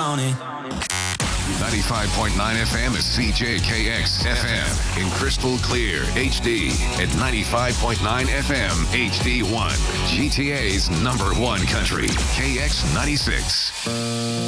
on it. 95.9 FM is CJKX FM in crystal clear HD at 95.9 FM HD1, GTA's #1 country, KX96.